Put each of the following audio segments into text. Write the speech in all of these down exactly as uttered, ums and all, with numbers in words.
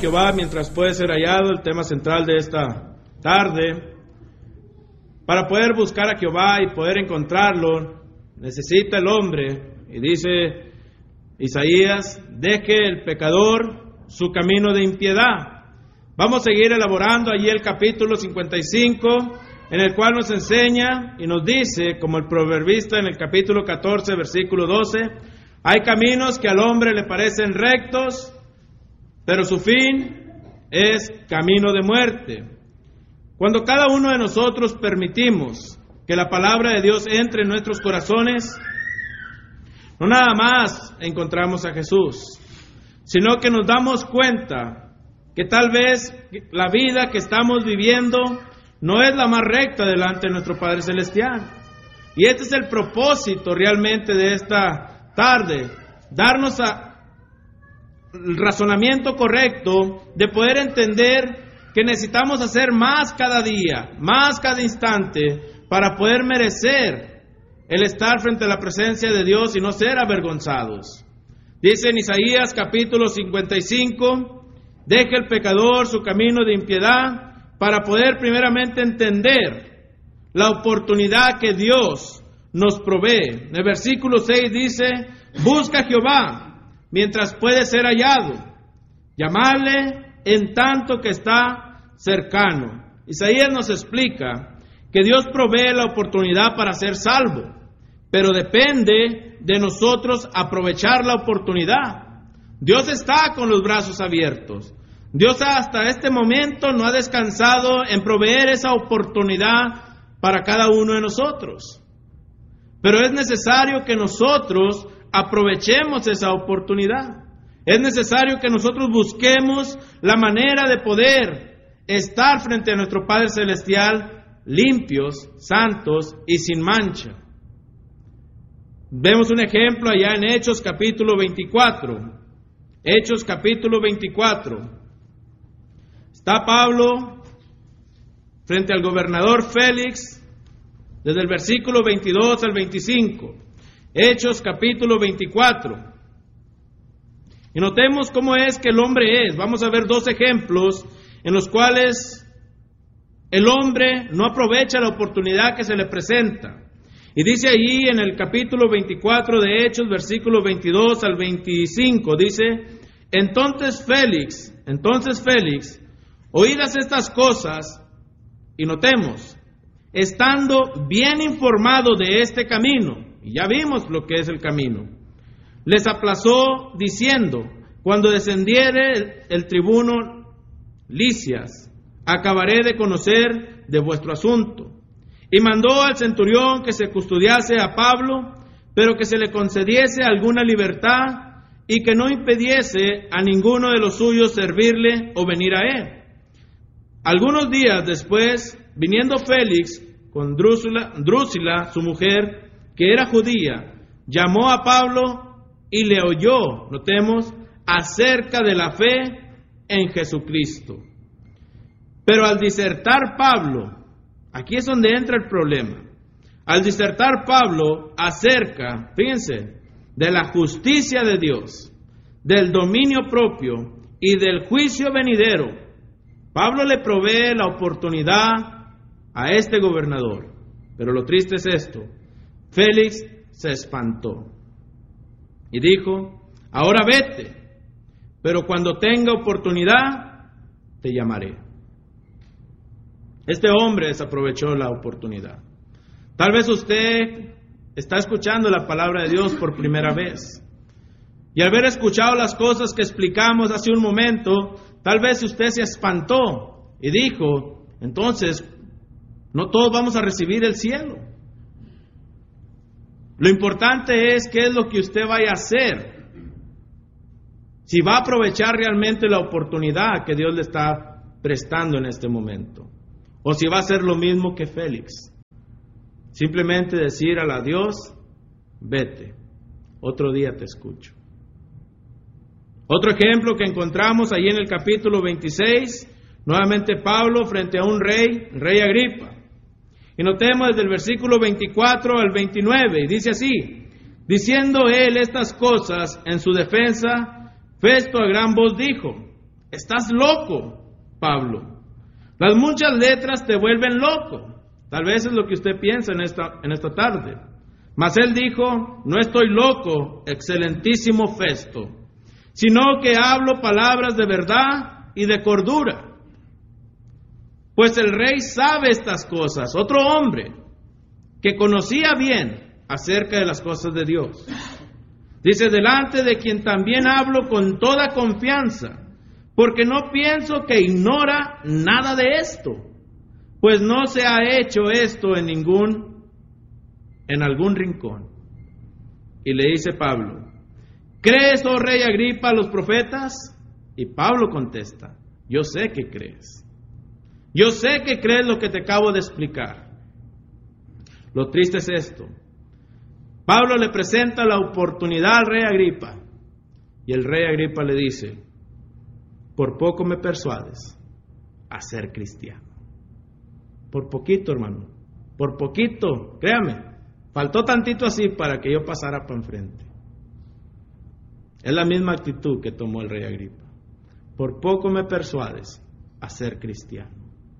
Jehová mientras puede ser hallado, el tema central de esta tarde. Para poder buscar a Jehová y poder encontrarlo, necesita el hombre, y dice Isaías, deje el pecador su camino de impiedad. Vamos a seguir elaborando allí el capítulo cincuenta y cinco, en el cual nos enseña y nos dice, como el proverbista en el capítulo catorce, versículo doce, hay caminos que al hombre le parecen rectos, pero su fin es camino de muerte. Cuando cada uno de nosotros permitimos que la palabra de Dios entre en nuestros corazones, no nada más encontramos a Jesús, sino que nos damos cuenta que tal vez la vida que estamos viviendo no es la más recta delante de nuestro Padre Celestial. Y este es el propósito realmente de esta tarde, darnos a, el razonamiento correcto de poder entender que necesitamos hacer más cada día, más cada instante, para poder merecer el estar frente a la presencia de Dios y no ser avergonzados. Dice en Isaías capítulo cincuenta y cinco, deje el pecador su camino de impiedad, para poder primeramente entender la oportunidad que Dios nos provee. En el versículo seis dice, busca a Jehová mientras puede ser hallado, llamarle en tanto que está cercano. Isaías nos explica que Dios provee la oportunidad para ser salvo, pero depende de nosotros aprovechar la oportunidad. Dios está con los brazos abiertos. Dios hasta este momento no ha descansado en proveer esa oportunidad para cada uno de nosotros. Pero es necesario que nosotros aprovechemos esa oportunidad. Es necesario que nosotros busquemos la manera de poder estar frente a nuestro Padre Celestial limpios, santos y sin mancha. Vemos un ejemplo allá en Hechos capítulo veinticuatro. Hechos capítulo veinticuatro. Está Pablo frente al gobernador Félix, desde el versículo veintidós al veinticinco. Hechos capítulo veinticuatro. Y notemos cómo es que el hombre es. Vamos a ver dos ejemplos en los cuales el hombre no aprovecha la oportunidad que se le presenta. Y dice allí en el capítulo veinticuatro de Hechos, versículo veintidós al veinticinco, dice, entonces Félix, entonces Félix, oídas estas cosas, y notemos, estando bien informado de este camino, y ya vimos lo que es el camino, les aplazó diciendo, cuando descendiere el, el tribuno Licias, acabaré de conocer de vuestro asunto. Y mandó al centurión que se custodiase a Pablo, pero que se le concediese alguna libertad y que no impidiese a ninguno de los suyos servirle o venir a él. Algunos días después, viniendo Félix con Drusila, Drusila, su mujer, que era judía, llamó a Pablo y le oyó, notemos, acerca de la fe en Jesucristo. Pero al disertar Pablo, aquí es donde entra el problema. Al disertar Pablo acerca, fíjense, de la justicia de Dios, del dominio propio y del juicio venidero, Pablo le provee la oportunidad a este gobernador. Pero lo triste es esto: Félix se espantó y dijo, ahora vete, pero cuando tenga oportunidad te llamaré. Este hombre desaprovechó la oportunidad. Tal vez usted está escuchando la palabra de Dios por primera vez. Y al haber escuchado las cosas que explicamos hace un momento, tal vez usted se espantó y dijo, entonces, no todos vamos a recibir el cielo. Lo importante es qué es lo que usted vaya a hacer. Si va a aprovechar realmente la oportunidad que Dios le está prestando en este momento. O si va a hacer lo mismo que Félix. Simplemente decir al Dios, vete, otro día te escucho. Otro ejemplo que encontramos ahí en el capítulo veintiséis, nuevamente Pablo frente a un rey, el rey Agripa. Y notemos desde el versículo veinticuatro al veintinueve, y dice así, diciendo él estas cosas en su defensa, Festo a gran voz dijo, Estás loco, Pablo. Las muchas letras te vuelven loco. Tal vez es lo que usted piensa en esta, en esta tarde. Mas él dijo, no estoy loco, excelentísimo Festo, sino que hablo palabras de verdad y de cordura. Pues el rey sabe estas cosas. Otro hombre que conocía bien acerca de las cosas de Dios. Dice, delante de quien también hablo con toda confianza, porque no pienso que ignora nada de esto, pues no se ha hecho esto en ningún, en algún rincón. Y le dice Pablo, ¿crees, oh rey Agripa, a los profetas? Y Pablo contesta, yo sé que crees. Yo sé que crees lo que te acabo de explicar. Lo triste es esto. Pablo le presenta la oportunidad al rey Agripa. Y el rey Agripa le dice, por poco me persuades a ser cristiano. Por poquito, hermano. Por poquito, créame. Faltó tantito así para que yo pasara para enfrente. Es la misma actitud que tomó el rey Agripa. Por poco me persuades a ser cristiano.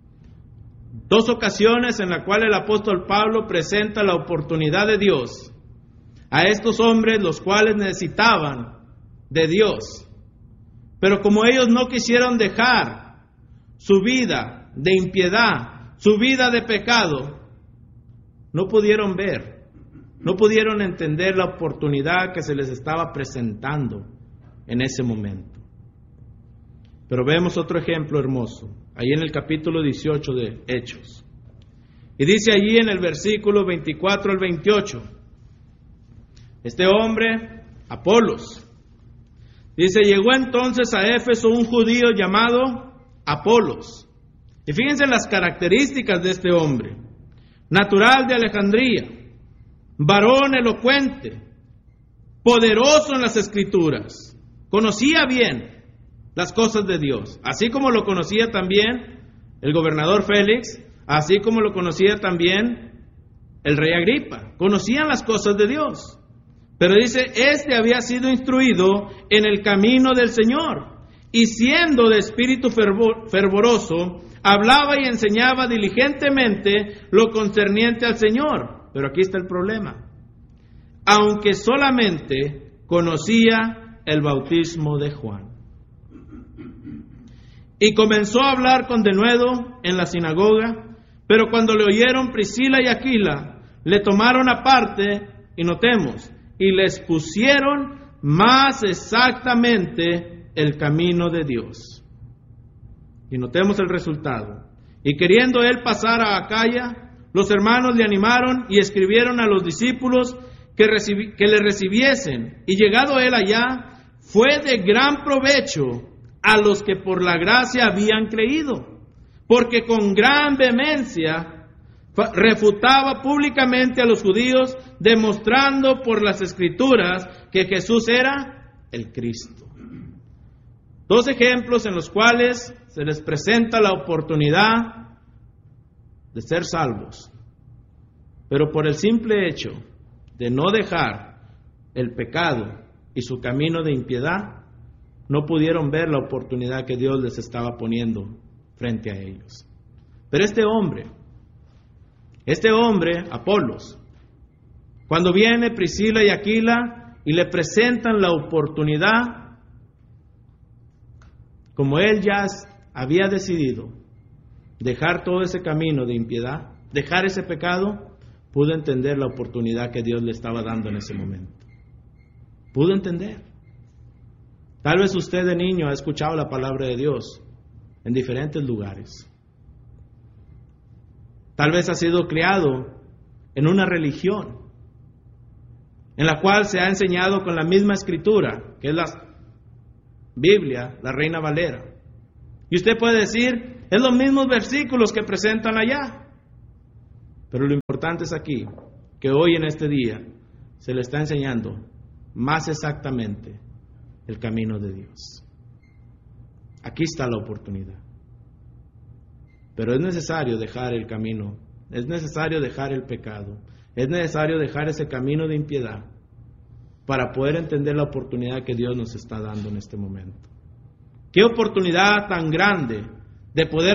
Dos ocasiones en las cuales el apóstol Pablo presenta la oportunidad de Dios a estos hombres, los cuales necesitaban de Dios. Pero como ellos no quisieron dejar su vida de impiedad, su vida de pecado, no pudieron ver, no pudieron entender la oportunidad que se les estaba presentando en ese momento. Pero vemos otro ejemplo hermoso, ahí en el capítulo dieciocho de Hechos. Y dice allí en el versículo veinticuatro al veintiocho, este hombre, Apolos, dice, llegó entonces a Éfeso un judío llamado Apolos. Y fíjense las características de este hombre. Natural de Alejandría, varón elocuente, poderoso en las Escrituras, conocía bien las cosas de Dios, así como lo conocía también el gobernador Félix, así como lo conocía también el rey Agripa. Conocían las cosas de Dios. Pero dice, este había sido instruido en el camino del Señor, y siendo de espíritu fervor, fervoroso, hablaba y enseñaba diligentemente lo concerniente al Señor. Pero aquí está el problema. Aunque solamente conocía el bautismo de Juan. Y comenzó a hablar con denuedo en la sinagoga, pero cuando le oyeron Priscila y Aquila, le tomaron aparte, y notemos, y les pusieron más exactamente el camino de Dios. Y notemos el resultado. Y queriendo él pasar a Acaya, los hermanos le animaron y escribieron a los discípulos que, recibi- que le recibiesen. Y llegado él allá, fue de gran provecho a los que por la gracia habían creído, porque con gran vehemencia refutaba públicamente a los judíos, demostrando por las Escrituras que Jesús era el Cristo. Dos ejemplos en los cuales se les presenta la oportunidad de ser salvos, pero por el simple hecho de no dejar el pecado y su camino de impiedad, no pudieron ver la oportunidad que Dios les estaba poniendo frente a ellos. Pero este hombre, este hombre, Apolos, cuando viene Priscila y Aquila y le presentan la oportunidad, como él ya había decidido dejar todo ese camino de impiedad, dejar ese pecado, pudo entender la oportunidad que Dios le estaba dando en ese momento. Pudo entender. Tal vez usted de niño ha escuchado la palabra de Dios en diferentes lugares. Tal vez ha sido criado en una religión en la cual se ha enseñado con la misma escritura, que es la Biblia, la Reina Valera. Y usted puede decir, es los mismos versículos que presentan allá. Pero lo importante es aquí, que hoy en este día se le está enseñando más exactamente el camino de Dios. Aquí está la oportunidad. Pero es necesario dejar el camino, es necesario dejar el pecado, es necesario dejar ese camino de impiedad para poder entender la oportunidad que Dios nos está dando en este momento. Qué oportunidad tan grande de poder